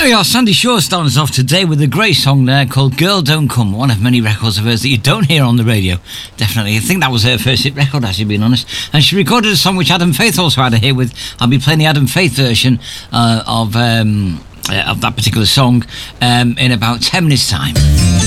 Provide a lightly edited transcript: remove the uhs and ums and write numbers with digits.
we are, Sandy Shaw starting us off today with a great song there called Girl Don't Come, one of many records of hers that you don't hear on the radio. Definitely, I think that was her first hit record, actually, being honest. And she recorded a song which Adam Faith also had a hit with. I'll be playing the Adam Faith version of that particular song in about 10 minutes' time.